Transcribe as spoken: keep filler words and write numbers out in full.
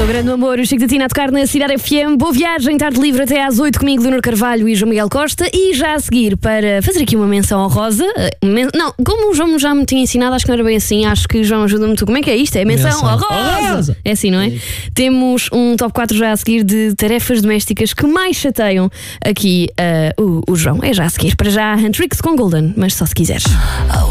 grande amor, o Chico da Tina a tocar na Cidade F M. Boa viagem, tarde livre até às oito comigo, Leonor Carvalho e João Miguel Costa. E já a seguir, para fazer aqui uma menção honrosa, men... não, como o João já me tinha ensinado, acho que não era bem assim. Acho que João ajuda-me tu. Como é que é isto? É menção, menção. honrosa. honrosa! É assim, não é? é Temos um top quatro já a seguir de tarefas domésticas que mais chateiam aqui uh, o, o João. É já a seguir. Para já, Huntrix com Golden, mas só se quiseres.